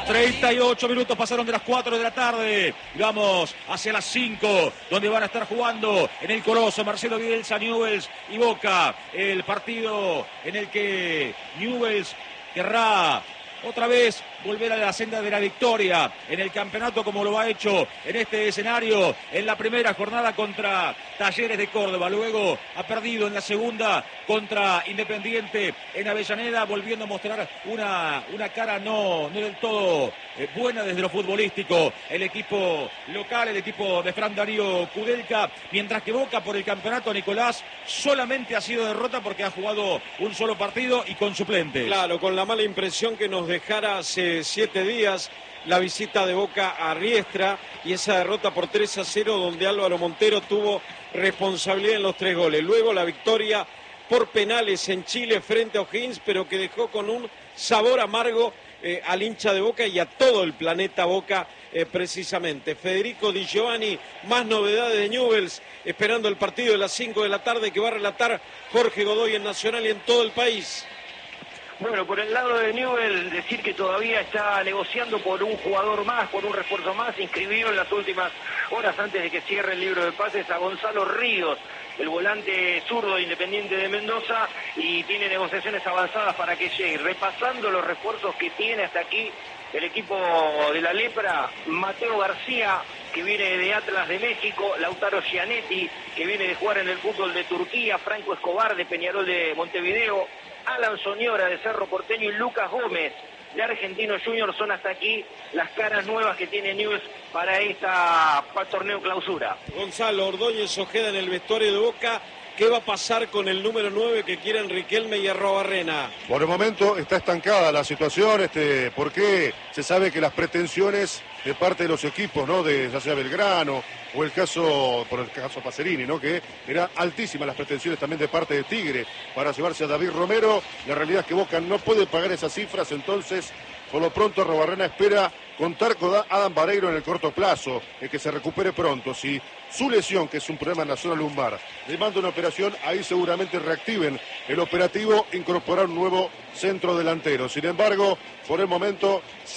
38 minutos pasaron de las 4 de la tarde. Vamos hacia las 5, donde van a estar jugando en el Coloso Marcelo Bielsa, Newell's y Boca. El partido en el que Newell's querrá otra vez volver a la senda de la victoria en el campeonato, como lo ha hecho en este escenario en la primera jornada contra Talleres de Córdoba. Luego ha perdido en la segunda contra Independiente en Avellaneda, volviendo a mostrar una cara no del todo buena desde lo futbolístico. El equipo local, el equipo de Fran Darío Kudelka, mientras que Boca por el campeonato, Nicolás, solamente ha sido derrota porque ha jugado un solo partido y con suplentes. Claro, con la mala impresión que nos dejara hace 7 días la visita de Boca a Riestra y esa derrota por 3-0 donde Álvaro Montero tuvo responsabilidad en los 3 goles. Luego la victoria por penales en Chile frente a O'Higgins, pero que dejó con un sabor amargo al hincha de Boca y a todo el planeta Boca precisamente. Federico Di Giovanni, más novedades de Newell's, esperando el partido de las 5 de la tarde que va a relatar Jorge Godoy en Nacional y en todo el país. Bueno, por el lado de Newell's, decir que todavía está negociando por un jugador más, por un refuerzo más. Inscribió en las últimas horas antes de que cierre el libro de pases a Gonzalo Ríos, el volante zurdo de Independiente de Mendoza, y tiene negociaciones avanzadas para que llegue. Repasando los refuerzos que tiene hasta aquí el equipo de la Lepra: Mateo García, que viene de Atlas de México; Lautaro Gianetti, que viene de jugar en el fútbol de Turquía; Franco Escobar, de Peñarol de Montevideo; Alan Soñora, de Cerro Porteño; y Lucas Gómez, de Argentinos Juniors. Son hasta aquí las caras nuevas que tiene Newell's para el torneo clausura. Gonzalo Ordóñez Ojeda en el vestuario de Boca. ¿Qué va a pasar con el número 9 que quieren Riquelme y Arrobarrena? Por el momento está estancada la situación, porque se sabe que las pretensiones de parte de los equipos, ¿no? De ya sea Belgrano o el caso Pacerini, ¿no? Que eran altísimas las pretensiones también de parte de Tigre para llevarse a David Romero. La realidad es que Boca no puede pagar esas cifras, entonces por lo pronto Arrobarrena espera contar con Adam Vareiro en el corto plazo, que se recupere pronto. Si su lesión, que es un problema en la zona lumbar, le manda una operación, ahí seguramente reactiven el operativo, incorporar un nuevo centro delantero. Sin embargo, por el momento